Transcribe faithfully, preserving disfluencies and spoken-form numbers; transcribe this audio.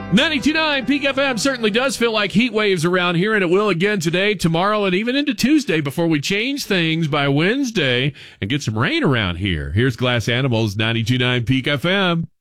ninety-two point nine Peak F M certainly does feel like heat waves around here, and it will again today, tomorrow, and even into Tuesday before we change things by Wednesday and get some rain around here. Here's Glass Animals, ninety-two point nine Peak F M.